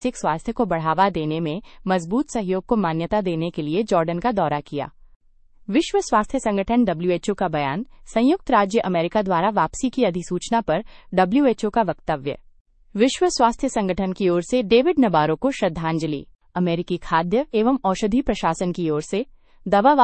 मानसिक स्वास्थ्य को बढ़ावा देने में मजबूत सहयोग को मान्यता देने के लिए जॉर्डन का दौरा किया। विश्व स्वास्थ्य संगठन (WHO) का बयान, संयुक्त राज्य अमेरिका द्वारा वापसी की अधिसूचना पर WHO का वक्तव्य। विश्व स्वास्थ्य संगठन की ओर से डेविड नबारो को श्रद्धांजलि। अमेरिकी खाद्य एवं औषधि प्रशासन की ओर से दवा